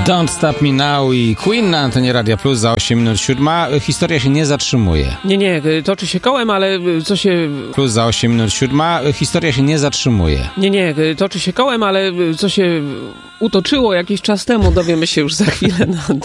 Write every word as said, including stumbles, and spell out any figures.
Don't Stop Me Now i Queen na antenie Radia Plus za osiem minut siódma. Historia się nie zatrzymuje. Nie, nie, toczy się kołem, ale co się... Plus za osiem minut siódma. Historia się nie zatrzymuje. Nie, nie, toczy się kołem, ale co się utoczyło jakiś czas temu, dowiemy się już za chwilę na